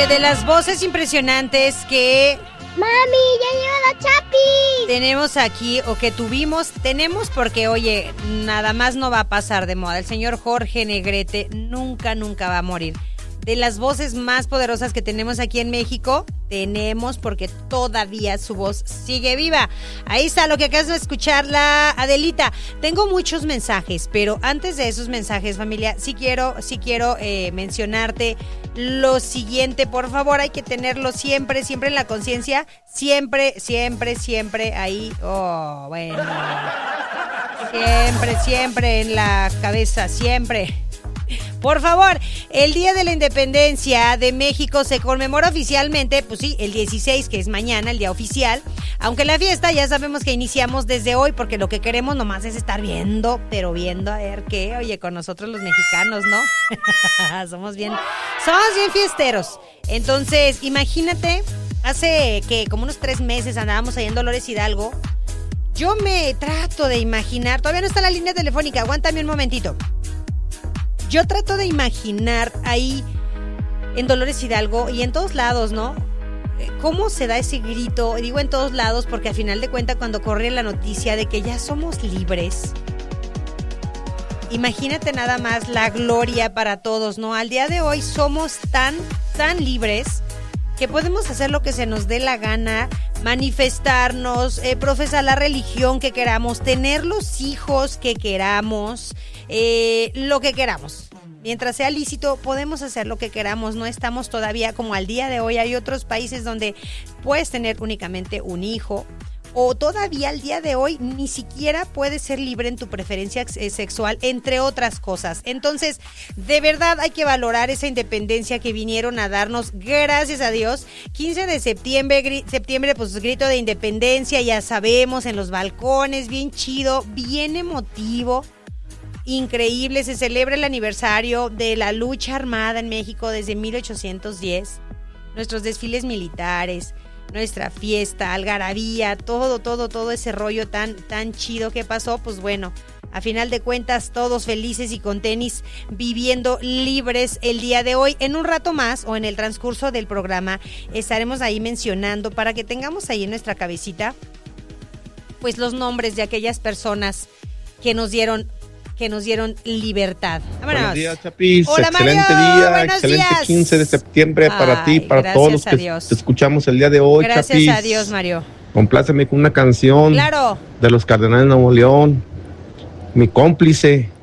Oye, de las voces impresionantes que... ¡Mami, ya llegó la Chapi! Tenemos aquí, o que tenemos porque, oye, nada más no va a pasar de moda. El señor Jorge Negrete nunca va a morir. De las voces más poderosas que tenemos aquí en México, tenemos porque todavía su voz sigue viva. Ahí está lo que acabas de escuchar, la Adelita. Tengo muchos mensajes, pero antes de esos mensajes, familia, sí quiero mencionarte lo siguiente. Por favor, hay que tenerlo siempre en la conciencia. Siempre ahí. Oh, bueno. Siempre en la cabeza, siempre. Por favor, el Día de la Independencia de México se conmemora oficialmente, pues sí, el 16, que es mañana, el día oficial. Aunque la fiesta ya sabemos que iniciamos desde hoy, porque lo que queremos nomás es estar viendo a ver qué. Oye, con nosotros los mexicanos, ¿no? Somos bien fiesteros. Entonces, imagínate, hace que como unos 3 meses andábamos ahí en Dolores Hidalgo. Yo me trato de imaginar, todavía no está la línea telefónica, aguántame un momentito. Yo trato de imaginar ahí en Dolores Hidalgo y en todos lados, ¿no? ¿Cómo se da ese grito? Digo en todos lados porque al final de cuentas cuando corre la noticia de que ya somos libres, imagínate nada más la gloria para todos, ¿no? Al día de hoy somos tan libres que podemos hacer lo que se nos dé la gana, manifestarnos, profesar la religión que queramos, tener los hijos que queramos, lo que queramos. Mientras sea lícito, podemos hacer lo que queramos. No estamos todavía como al día de hoy. Hay otros países donde puedes tener únicamente un hijo. O todavía al día de hoy ni siquiera puedes ser libre en tu preferencia sexual, entre otras cosas. Entonces, de verdad hay que valorar esa independencia que vinieron a darnos, gracias a Dios. 15 de septiembre, pues grito de independencia, ya sabemos, en los balcones, bien chido, bien emotivo. Increíble, se celebra el aniversario de la lucha armada en México desde 1810. Nuestros desfiles militares, nuestra fiesta, algarabía, todo ese rollo tan chido que pasó, pues bueno, a final de cuentas todos felices y con tenis, viviendo libres el día de hoy. En un rato más o en el transcurso del programa estaremos ahí mencionando para que tengamos ahí en nuestra cabecita pues los nombres de aquellas personas que nos dieron libertad. Vámonos. Buenos días, Chapis. Hola, excelente Mario. día, Buenos excelente días. 15 de septiembre para ti, para todos los que te escuchamos el día de hoy, Gracias Chapis. a Dios, Mario. Compláceme con una canción Claro. de los Cardenales de Nuevo León, Mi Cómplice.